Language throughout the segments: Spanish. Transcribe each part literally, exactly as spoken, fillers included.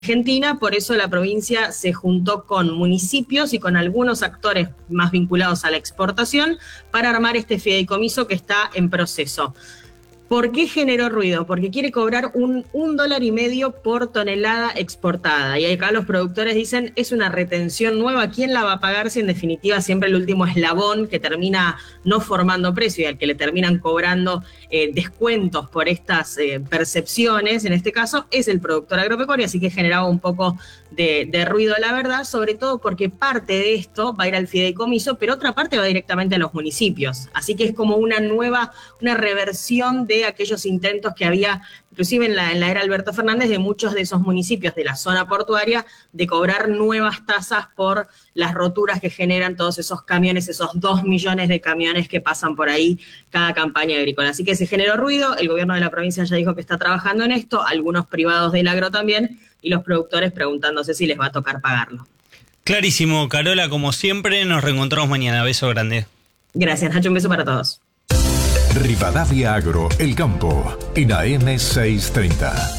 Argentina, por eso la provincia se juntó con municipios y con algunos actores más vinculados a la exportación para armar este fideicomiso que está en proceso. ¿Por qué generó ruido? Porque quiere cobrar un, un dólar y medio por tonelada exportada. Y acá los productores dicen, es una retención nueva. ¿Quién la va a pagar si en definitiva siempre el último eslabón que termina no formando precio y al que le terminan cobrando eh, descuentos por estas eh, percepciones, en este caso, es el productor agropecuario? Así que generaba un poco de, de ruido, la verdad, sobre todo porque parte de esto va a ir al fideicomiso, pero otra parte va directamente a los municipios. Así que es como una nueva, una reversión de aquellos intentos que había, inclusive en la, en la era Alberto Fernández, de muchos de esos municipios de la zona portuaria, de cobrar nuevas tasas por las roturas que generan todos esos camiones, esos dos millones de camiones que pasan por ahí cada campaña agrícola. Así que se generó ruido, el gobierno de la provincia ya dijo que está trabajando en esto, algunos privados del agro también, y los productores preguntándose si les va a tocar pagarlo. Clarísimo, Carola, como siempre, nos reencontramos mañana. Beso grande. Gracias, Nacho, un beso para todos. Rivadavia Agro, El Campo, en A M seiscientos treinta.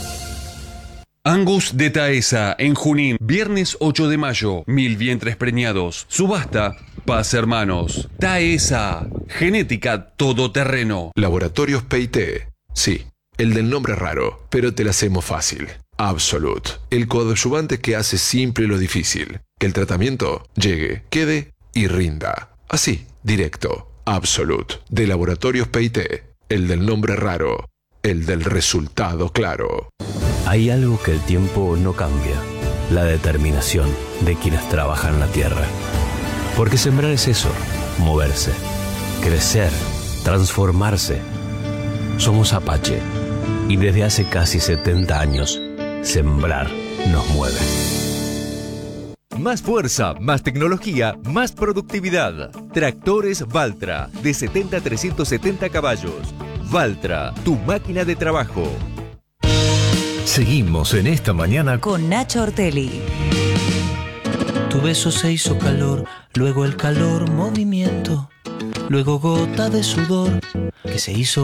Angus de Taesa, en Junín, viernes ocho de mayo, mil vientres preñados. Subasta, Paz Hermanos. Taesa, genética todoterreno. Laboratorios P I T. Sí, el del nombre raro, pero te la hacemos fácil. Absolute, el coadyuvante que hace simple lo difícil. Que el tratamiento llegue, quede y rinda. Así, directo. Absolute, de Laboratorios P I T, el del nombre raro, el del resultado claro. Hay algo que el tiempo no cambia, la determinación de quienes trabajan la tierra. Porque sembrar es eso, moverse, crecer, transformarse. Somos Apache y desde hace casi setenta años, sembrar nos mueve. Más fuerza, más tecnología, más productividad. Tractores Valtra, de setenta a trescientos setenta caballos. Valtra, tu máquina de trabajo. Seguimos en esta mañana con Nacho Ortelli. Tu beso se hizo calor, luego el calor movimiento, luego gota de sudor que se hizo